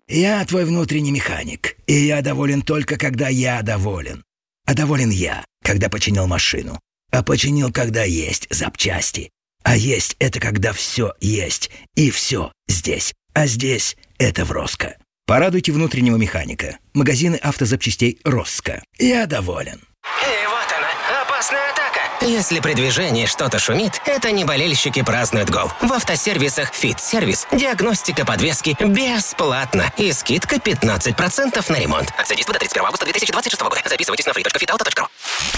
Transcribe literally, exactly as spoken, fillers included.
Я твой внутренний механик, и я доволен только, когда я доволен. А доволен я, когда починил машину. А починил, когда есть запчасти. А есть — это когда все есть, и все здесь. А здесь — это в Роско. Порадуйте внутреннего механика. Магазины автозапчастей Роско. Я доволен. И вот она, опасная атака. Если при движении что-то шумит, это не болельщики празднуют гол. В автосервисах «Фит-сервис» диагностика подвески бесплатно и скидка пятнадцать процентов на ремонт. Акция действует до тридцать первого августа две тысячи двадцать шестого года. Записывайтесь на free точка fit auto точка ru.